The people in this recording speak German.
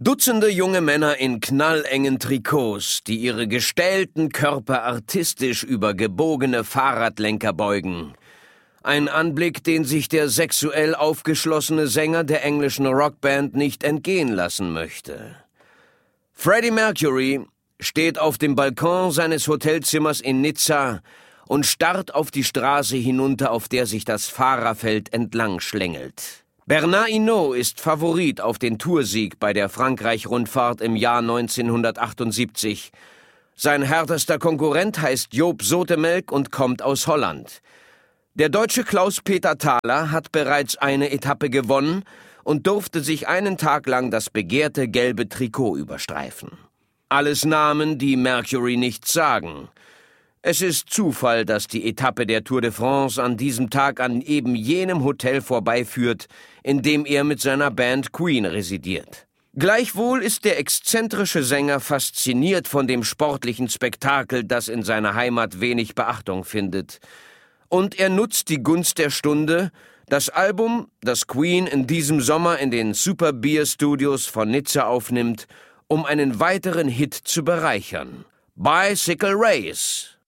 Dutzende junge Männer in knallengen Trikots, die ihre gestählten Körper artistisch über gebogene Fahrradlenker beugen. Ein Anblick, den sich der sexuell aufgeschlossene Sänger der englischen Rockband nicht entgehen lassen möchte. Freddie Mercury steht auf dem Balkon seines Hotelzimmers in Nizza und starrt auf die Straße hinunter, auf der sich das Fahrerfeld entlang schlängelt. Bernard Hinault ist Favorit auf den Toursieg bei der Frankreich-Rundfahrt im Jahr 1978. Sein härtester Konkurrent heißt Joop Zoetemelk und kommt aus Holland. Der Deutsche Klaus-Peter Thaler hat bereits eine Etappe gewonnen und durfte sich einen Tag lang das begehrte gelbe Trikot überstreifen. Alles Namen, die Mercury nichts sagen. Es ist Zufall, dass die Etappe der Tour de France an diesem Tag an eben jenem Hotel vorbeiführt, in dem er mit seiner Band Queen residiert. Gleichwohl ist der exzentrische Sänger fasziniert von dem sportlichen Spektakel, das in seiner Heimat wenig Beachtung findet. Und er nutzt die Gunst der Stunde, das Album, das Queen in diesem Sommer in den Super Beer Studios von Nizza aufnimmt, um einen weiteren Hit zu bereichern. Bicycle Race.